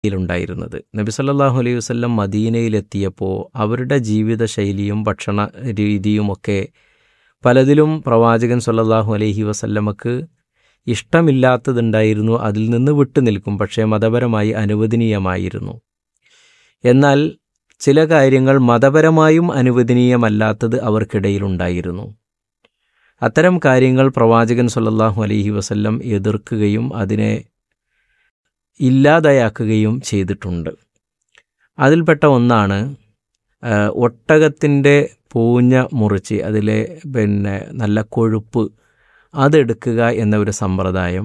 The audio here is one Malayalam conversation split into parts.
യിലുണ്ടായിരുന്നത്. നബി സല്ലല്ലാഹു അലൈഹി വസല്ലം മദീനയിലെത്തിയപ്പോൾ അവരുടെ ജീവിത ശൈലിയും ഭക്ഷണ രീതിയുമൊക്കെ പലതിലും പ്രവാചകൻ സല്ലല്ലാഹു അലൈഹി വസല്ലമക്ക് ഇഷ്ടമില്ലാത്തതുണ്ടായിരുന്നു. അതിൽ നിന്ന് വിട്ടുനിൽക്കും, പക്ഷേ മതപരമായി അനുവദനീയമായിരുന്നു. എന്നാൽ ചില കാര്യങ്ങൾ മതപരമായും അനുവദനീയമല്ലാത്തത് അവർക്കിടയിലുണ്ടായിരുന്നു. അത്തരം കാര്യങ്ങൾ പ്രവാചകൻ സല്ലല്ലാഹു അലൈഹി വസല്ലം എതിർക്കുകയും അതിനെ ഇല്ലാതെയാക്കുകയും ചെയ്തിട്ടുണ്ട്. അതിൽപ്പെട്ട ഒന്നാണ് ഒട്ടകത്തിൻ്റെ പൂഞ്ഞ മുറിച്ച് അതിലെ നല്ല കൊഴുപ്പ് അതെടുക്കുക എന്ന ഒരു സമ്പ്രദായം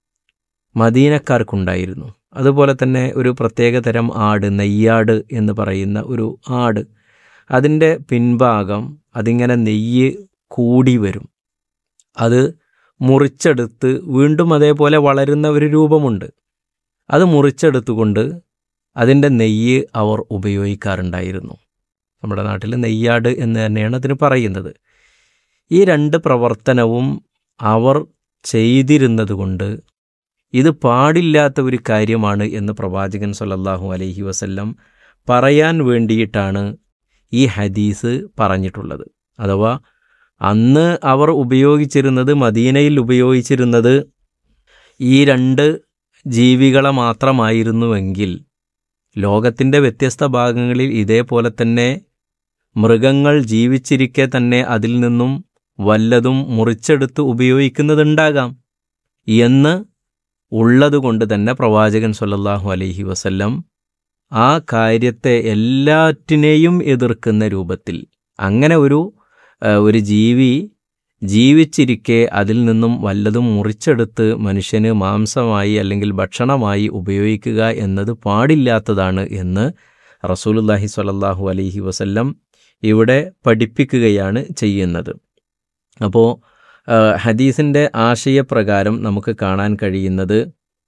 മദീനക്കാർക്കുണ്ടായിരുന്നു. അതുപോലെ തന്നെ ഒരു പ്രത്യേക തരം ആട്, നെയ്യാട് എന്ന് പറയുന്ന ഒരു ആട്, അതിൻ്റെ പിൻഭാഗം അതിങ്ങനെ നെയ്യ് കൂടി വരും. അത് മുറിച്ചെടുത്ത് വീണ്ടും അതേപോലെ വളരുന്ന ഒരു രൂപമുണ്ട്. അത് മുറിച്ചെടുത്തുകൊണ്ട് അതിൻ്റെ നെയ്യ് അവർ ഉപയോഗിക്കാറുണ്ടായിരുന്നു. നമ്മുടെ നാട്ടിൽ നെയ്യാട് എന്ന് തന്നെയാണ് അതിന് പറയുന്നത്. ഈ രണ്ട് പ്രവർത്തനവും അവർ ചെയ്തിരുന്നത് കൊണ്ട് ഇത് പാടില്ലാത്ത ഒരു കാര്യമാണ് എന്ന് പ്രവാചകൻ സല്ലല്ലാഹു അലൈഹി വസല്ലം പറയാൻ വേണ്ടിയിട്ടാണ് ഈ ഹദീസ് പറഞ്ഞിട്ടുള്ളത്. അഥവാ അന്ന് അവർ ഉപയോഗിച്ചിരുന്നത്, മദീനയിൽ ഉപയോഗിച്ചിരുന്നത് ഈ രണ്ട് ജീവികളെ മാത്രമായിരുന്നുവെങ്കിൽ ലോകത്തിൻ്റെ വ്യത്യസ്ത ഭാഗങ്ങളിൽ ഇതേപോലെ തന്നെ മൃഗങ്ങൾ ജീവിച്ചിരിക്കെ തന്നെ അതിൽ നിന്നും വല്ലതും മുറിച്ചെടുത്ത് ഉപയോഗിക്കുന്നതുണ്ടാകാം എന്ന് ഉള്ളതുകൊണ്ട് തന്നെ പ്രവാചകൻ സല്ലല്ലാഹു അലൈഹി വസല്ലം ആ കാര്യത്തെ എല്ലാറ്റിനെയും എതിർക്കുന്ന രൂപത്തിൽ, അങ്ങനെ ഒരു ജീവി ജീവിച്ചിരിക്കെ അതിൽ നിന്നും വല്ലതും മുറിച്ചെടുത്ത് മനുഷ്യന് മാംസമായി അല്ലെങ്കിൽ ഭക്ഷണമായി ഉപയോഗിക്കുക എന്നത് പാടില്ലാത്തതാണ് എന്ന് റസൂലുള്ളാഹി സ്വല്ലല്ലാഹു അലൈഹി വസല്ലം ഇവിടെ പഠിപ്പിക്കുകയാണ് ചെയ്യുന്നത്. അപ്പോൾ ഹദീസിൻ്റെ ആശയപ്രകാരം നമുക്ക് കാണാൻ കഴിയുന്നത്,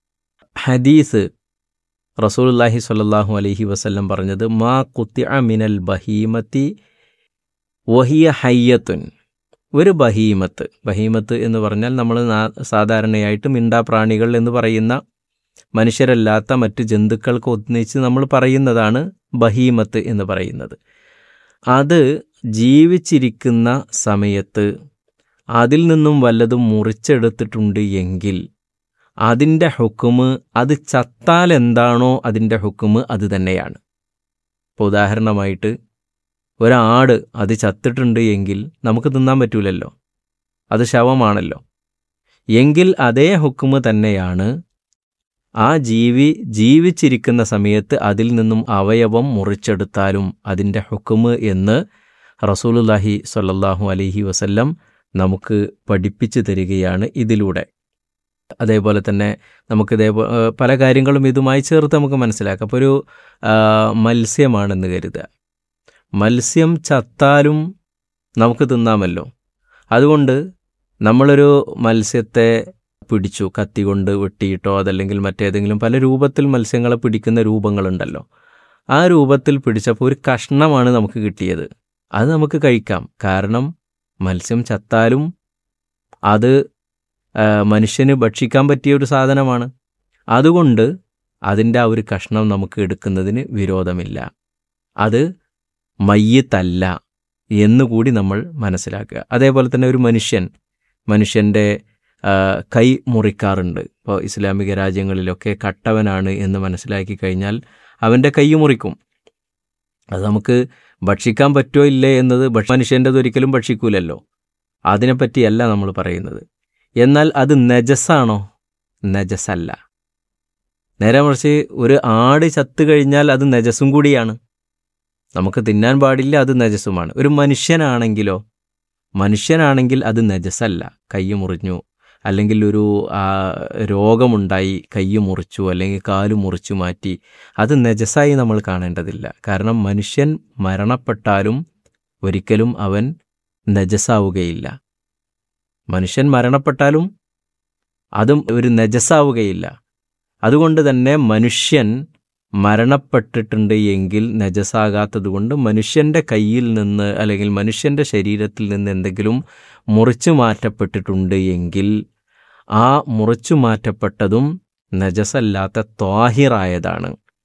ഹദീസ് റസൂലുള്ളാഹി സ്വല്ലല്ലാഹു അലൈഹി വസല്ലം പറഞ്ഞത് മാ ഖുത്തിഅ മിനൽ ബഹീമത്തി വഹിയ ഹയ്യത്തുൻ. ഒരു ബഹീമത്ത് എന്ന് പറഞ്ഞാൽ നമ്മൾ സാധാരണയായിട്ട് മിണ്ടാപ്രാണികൾ എന്ന് പറയുന്ന മനുഷ്യരല്ലാത്ത മറ്റ് ജന്തുക്കൾക്ക് ഒന്നിച്ച് നമ്മൾ പറയുന്നതാണ് ബഹീമത്ത് എന്ന് പറയുന്നത്. അത് ജീവിച്ചിരിക്കുന്ന സമയത്ത് അതിൽ നിന്നും വല്ലതും മുറിച്ചെടുത്തിട്ടുണ്ട് എങ്കിൽ അതിൻ്റെ ഹുക്കുമ്, അത് ചത്താൽ എന്താണോ അതിൻ്റെ ഹുക്കുമ് അത് തന്നെയാണ്. ഇപ്പോൾ ഉദാഹരണമായിട്ട് ഒരാട് അത് ചത്തിട്ടുണ്ട് എങ്കിൽ നമുക്ക് തിന്നാൻ പറ്റൂലല്ലോ, അത് ശവമാണല്ലോ. എങ്കിൽ അതേ ഹുക്കുമ് തന്നെയാണ് ആ ജീവിച്ചിരിക്കുന്ന സമയത്ത് അതിൽ നിന്നും അവയവം മുറിച്ചെടുത്താലും അതിൻ്റെ ഹുക്കുമ് എന്ന് റസൂലുള്ളാഹി സ്വല്ലല്ലാഹു അലൈഹി വസല്ലം നമുക്ക് പഠിപ്പിച്ചു തരികയാണ് ഇതിലൂടെ. അതേപോലെ തന്നെ നമുക്ക് പല കാര്യങ്ങളും ഇതുമായി ചേർത്ത് നമുക്ക് മനസ്സിലാക്കാം. അപ്പോൾ ഒരു മത്സ്യമാണെന്ന് കരുതുക. മത്സ്യം ചത്താലും നമുക്ക് തിന്നാമല്ലോ. അതുകൊണ്ട് നമ്മളൊരു മത്സ്യത്തെ പിടിച്ചു, കത്തി കൊണ്ട് വെട്ടിയിട്ടോ അതല്ലെങ്കിൽ മറ്റേതെങ്കിലും പല രൂപത്തിൽ മത്സ്യങ്ങളെ പിടിക്കുന്ന രൂപങ്ങളുണ്ടല്ലോ. ആ രൂപത്തിൽ പിടിച്ചപ്പോൾ ഒരു കഷ്ണമാണ് നമുക്ക് കിട്ടിയത്. അത് നമുക്ക് കഴിക്കാം. കാരണം മത്സ്യം ചത്താലും അത് മനുഷ്യന് ഭക്ഷിക്കാൻ പറ്റിയ ഒരു സാധനമാണ്. അതുകൊണ്ട് അതിൻ്റെ ആ ഒരു കഷ്ണം നമുക്ക് എടുക്കുന്നതിന് വിരോധമില്ല. അത് മയ്യിത്തല്ല എന്നുകൂടി നമ്മൾ മനസ്സിലാക്കുക. അതേപോലെ തന്നെ ഒരു മനുഷ്യൻ്റെ കൈ മുറിക്കാറുണ്ട്. ഇപ്പോൾ ഇസ്ലാമിക രാജ്യങ്ങളിലൊക്കെ കട്ടവനാണ് എന്ന് മനസ്സിലാക്കി കഴിഞ്ഞാൽ അവൻ്റെ കൈ മുറിക്കും. അത് നമുക്ക് ഭക്ഷിക്കാൻ പറ്റുമോ ഇല്ലേ എന്നത് മനുഷ്യൻ്റെത് ഒരിക്കലും ഭക്ഷിക്കൂലല്ലോ. അതിനെപ്പറ്റിയല്ല നമ്മൾ പറയുന്നത്. എന്നാൽ അത് നജസാണോ? നജസല്ല. നേരെ മറിച്ച് ഒരു ആട് ചത്തു കഴിഞ്ഞാൽ അത് നജസും കൂടിയാണ്, നമുക്ക് തിന്നാൻ പാടില്ല, അത് നജസുമാണ്. ഒരു മനുഷ്യനാണെങ്കിൽ അത് നജസല്ല. കൈ മുറിഞ്ഞു അല്ലെങ്കിൽ ഒരു രോഗമുണ്ടായി കൈ മുറിച്ചു അല്ലെങ്കിൽ കാല് മുറിച്ചു മാറ്റി, അത് നജസായി നമ്മൾ കാണേണ്ടതില്ല. കാരണം മനുഷ്യൻ മരണപ്പെട്ടാലും ഒരിക്കലും അവൻ നജസാവുകയില്ല. മനുഷ്യൻ മരണപ്പെട്ടാലും അതും ഒരു നജസാവുകയില്ല. അതുകൊണ്ട് തന്നെ മനുഷ്യൻ മരണപ്പെട്ടിട്ടുണ്ട് എങ്കിൽ നജസാകാത്തത് കൊണ്ട് മനുഷ്യൻ്റെ കയ്യിൽ നിന്ന് അല്ലെങ്കിൽ മനുഷ്യൻ്റെ ശരീരത്തിൽ നിന്ന് എന്തെങ്കിലും മുറിച്ചു മാറ്റപ്പെട്ടിട്ടുണ്ട് എങ്കിൽ ആ മുറിച്ചു മാറ്റപ്പെട്ടതും നജസല്ലാത്ത ത്വാഹിറായതാണ്.